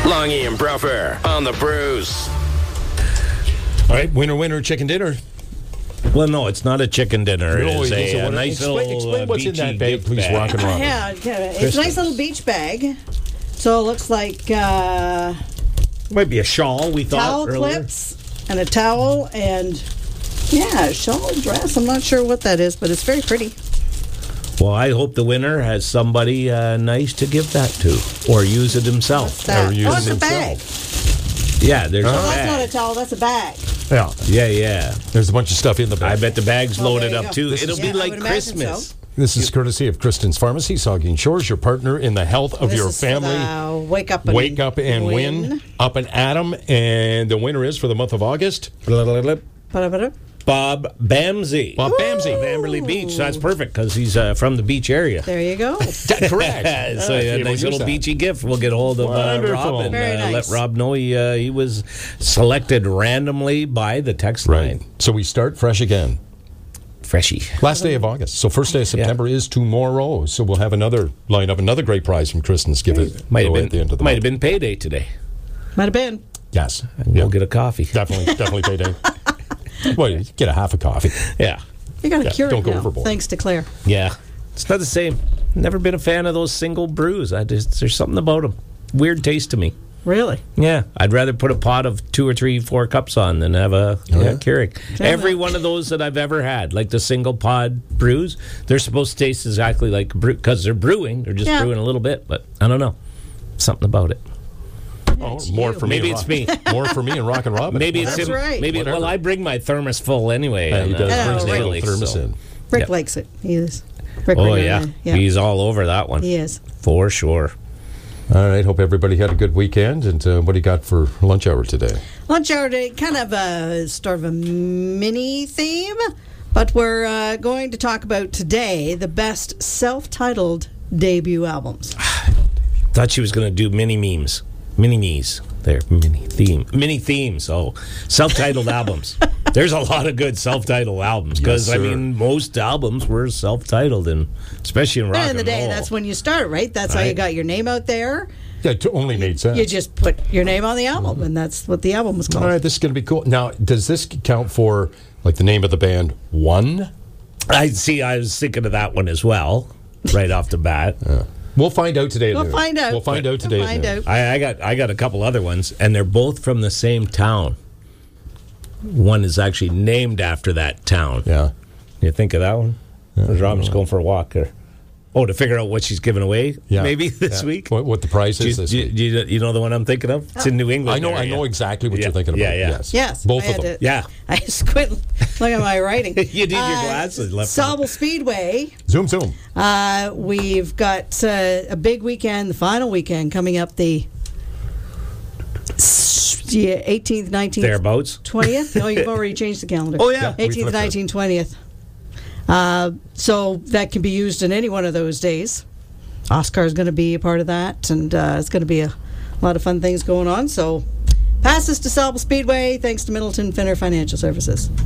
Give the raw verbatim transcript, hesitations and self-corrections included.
Longy and Bruffer on the Bruce. All right, winner, winner, chicken dinner. Well, no, it's not a chicken dinner. No, It's it a, is a a winner. nice Explain- little explain uh, what's in beachy that bag, gift please, bag. Rock and Robin. Yeah, yeah, it's a Christmas. nice little beach bag. So it looks like uh, Might be a shawl, we thought towel earlier. clips and a towel and, yeah, a shawl dress. I'm not sure what that is, but it's very pretty. Well, I hope the winner has somebody uh, nice to give that to, or use it himself. That. Or use Oh, it's a himself. bag. Yeah, there's Oh, a that's bag. not a towel, that's a bag. Yeah, Yeah, yeah. there's a bunch of stuff in the bag. I bet the bag's Well, loaded there you up go. too. This It'll is- be yeah, I like would imagine Christmas. so. This is courtesy of Kristen's Pharmacy, Saugeen Shores, your partner in the health of This your is for family. the Wake up and Wake up and win. Up and Adam, and the winner is for the month of August. Ba-da-ba-da. Bob Bamsey. Bob Bamsey. Of Amberley Beach. That's perfect because he's uh, from the beach area. There you go. Correct. so Ah, a we'll nice use little that. beachy gift. We'll get a hold of uh, Wonderful. Rob and Very uh, let nice. Rob know he, uh, he was selected randomly by the text Right. line. So we start fresh again. Freshy. Last day of August. So first day of September is tomorrow. So we'll have another line up, another great prize from Kristen's give it Might have away been at the end of the might month. have been payday today. Might have been. Yes. We'll get a coffee. Definitely, definitely payday. Well, you get a half a coffee. Yeah. You got to Yeah, cure don't it go now, overboard. thanks to Claire. Yeah. It's not the same. Never been a fan of those single brews. I just there's something about them. Weird taste to me. Really? Yeah, I'd rather put a pot of two or three, four cups on than have a yeah, yeah? Keurig. Every one of those that I've ever had, like the single pod brews, they're supposed to taste exactly like brew because they're brewing. They're just Yeah. brewing a little bit, but I don't know, something about it. Oh, more for me. Maybe and it's Rock- me. More for me and Rock and Robin. Maybe it's That's him. right. Maybe Whatever. well, I bring my thermos full anyway. Yeah, he on, does uh, bring his little daily, thermos so- in. Rick Yep. likes it. He is. Rick Oh Rick- yeah. yeah. he's all over that one He is. for sure. All right. Hope everybody had a good weekend. And uh, what do you got for lunch hour today? Lunch hour today, kind of a sort of a mini theme, but we're uh, going to talk about today the best self-titled debut albums. Thought she was going to do mini memes, mini knees. There, mini theme, mini themes. Oh, self-titled albums. There's a lot of good self-titled albums because Yes, I sir. mean most albums were self-titled, and especially in rock At the end of and the day, roll. that's when you start, right? That's how you Right. got your name out there. Yeah, it only made sense. You just put your name on the album, and that's what the album was called. All right, this is going to be cool. Now, does this count for like the name of the band One? I see. I was thinking of that one as well, right off the bat. We'll find out today. at We'll noon. find out. We'll find out today. We'll at find noon. out. I, I got I got a couple other ones, and they're both from the same town. One is actually named after that town. Yeah. You think of that one? Or Robin's going for a walk, or oh, to figure out what she's giving away, Yeah. maybe this Yeah. week. What, what the price Do you, is this do you, week? do you, you know the one I'm thinking of? It's in New England. I know. I area. know exactly what Yeah. you're thinking about. Yeah, yeah. Yes. Yes, Both I of had them. to- Yeah. I squint. Look at my writing. You need your glasses left. Sauble Speedway. Zoom, zoom. Uh, we've got uh, a big weekend, the final weekend coming up the s- yeah, eighteenth, nineteenth, Thereabouts. twentieth. No, you've already changed the calendar. Oh, yeah. We eighteenth, flipped it. nineteenth, twentieth. Uh, so that can be used in any one of those days. Oscar's going to be a part of that, and uh, it's going to be a lot of fun things going on. So passes to Sauble Speedway, thanks to Middleton Finner Financial Services.